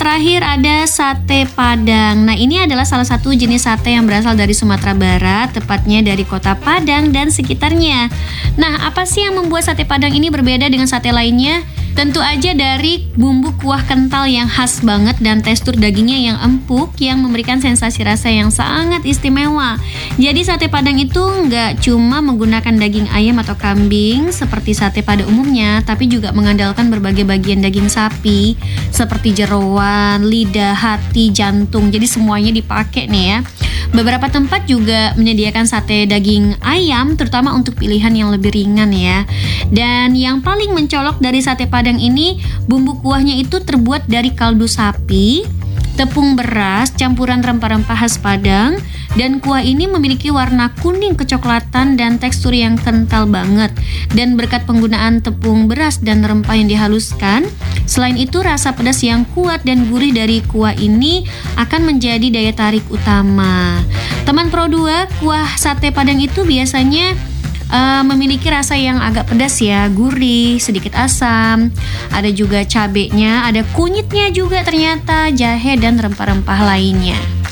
terakhir ada sate Padang. Nah, ini adalah salah satu jenis sate yang berasal dari Sumatera Barat, tepatnya dari kota Padang dan sekitarnya. Nah, apa sih yang membuat sate Padang ini berbeda dengan sate lainnya? Tentu aja dari bumbu kuah kental yang khas banget dan tekstur dagingnya yang empuk yang memberikan sensasi rasa yang sangat istimewa. Jadi sate Padang itu nggak cuma menggunakan daging ayam atau kambing seperti sate pada umumnya, tapi juga mengandalkan berbagai bagian daging sapi seperti jeroan, lidah, hati, jantung. Jadi semuanya dipakai nih ya. Beberapa tempat juga menyediakan sate daging ayam terutama untuk pilihan yang lebih ringan ya. Dan yang paling mencolok dari sate Padang ini, bumbu kuahnya itu terbuat dari kaldu sapi, tepung beras, campuran rempah-rempah khas Padang, dan kuah ini memiliki warna kuning kecoklatan dan tekstur yang kental banget. Dan berkat penggunaan tepung beras dan rempah yang dihaluskan, selain itu rasa pedas yang kuat dan gurih dari kuah ini akan menjadi daya tarik utama. Teman Pro 2, kuah sate Padang itu biasanya memiliki rasa yang agak pedas ya, gurih, sedikit asam, ada juga cabenya, ada kunyitnya juga ternyata, jahe dan rempah-rempah lainnya.